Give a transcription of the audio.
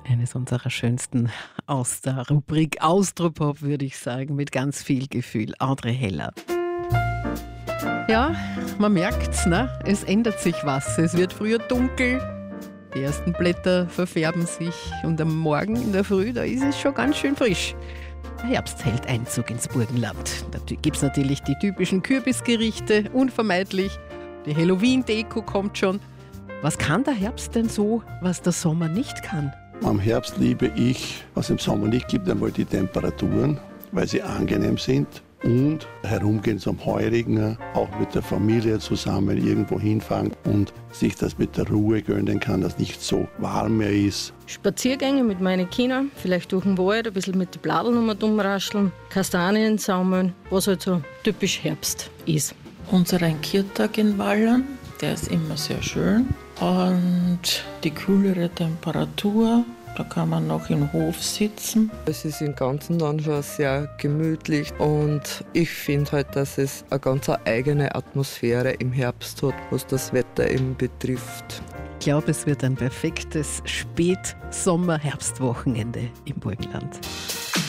Eines unserer schönsten aus der Rubrik Austropop, würde ich sagen, mit ganz viel Gefühl. Audrey Heller. Ja, man merkt's, ne? Es ändert sich was. Es wird früher dunkel, die ersten Blätter verfärben sich und am Morgen in der Früh, da ist es schon ganz schön frisch. Der Herbst hält Einzug ins Burgenland. Da gibt es natürlich die typischen Kürbisgerichte, unvermeidlich. Die Halloween-Deko kommt schon. Was kann der Herbst denn so, was der Sommer nicht kann? Am Herbst liebe ich, was im Sommer nicht gibt, einmal die Temperaturen, weil sie angenehm sind. Und herumgehen zum Heurigen, auch mit der Familie zusammen irgendwo hinfahren und sich das mit der Ruhe gönnen kann, dass nicht so warm mehr ist. Spaziergänge mit meinen Kindern, vielleicht durch den Wald, ein bisschen mit den Bladeln umrascheln, Kastanien sammeln, was halt so typisch Herbst ist. Unseren Kirtag in Wallern, der ist immer sehr schön. Und die kühlere Temperatur, da kann man noch im Hof sitzen. Es ist im Ganzen dann schon sehr gemütlich und ich finde halt, dass es eine ganz eigene Atmosphäre im Herbst hat, was das Wetter eben betrifft. Ich glaube, es wird ein perfektes Spätsommer-Herbstwochenende im Burgenland.